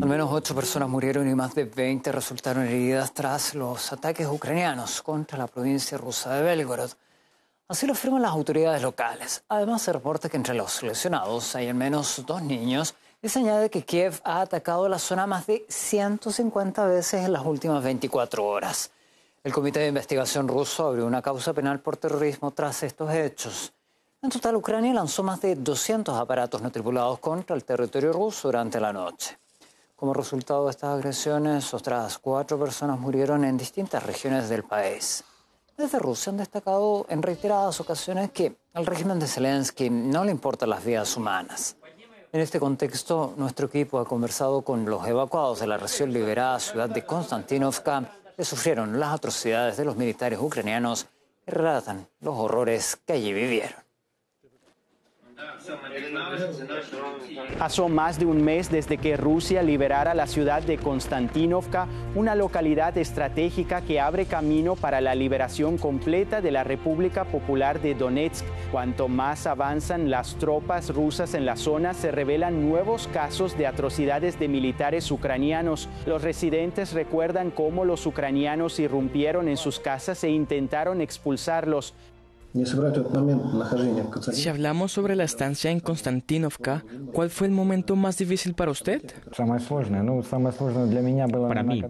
Al menos 8 personas murieron y más de 20 resultaron heridas tras los ataques ucranianos contra la provincia rusa de Belgorod. Así lo afirman las autoridades locales. Además, se reporta que entre los lesionados hay al menos 2 niños y se añade que Kiev ha atacado la zona más de 150 veces en las últimas 24 horas. El Comité de Investigación ruso abrió una causa penal por terrorismo tras estos hechos. En total, Ucrania lanzó más de 200 aparatos no tripulados contra el territorio ruso durante la noche. Como resultado de estas agresiones, otras 4 personas murieron en distintas regiones del país. Desde Rusia han destacado en reiteradas ocasiones que al régimen de Zelensky no le importan las vidas humanas. En este contexto, nuestro equipo ha conversado con los evacuados de la recién liberada ciudad de Konstantinovka, que sufrieron las atrocidades de los militares ucranianos y relatan los horrores que allí vivieron. Pasó más de un mes desde que Rusia liberara la ciudad de Konstantinovka, una localidad estratégica que abre camino para la liberación completa de la República Popular de Donetsk. Cuanto más avanzan las tropas rusas en la zona, se revelan nuevos casos de atrocidades de militares ucranianos. Los residentes recuerdan cómo los ucranianos irrumpieron en sus casas e intentaron expulsarlos. Si hablamos sobre la estancia en Konstantinovka, ¿cuál fue el momento más difícil para usted? Para mí,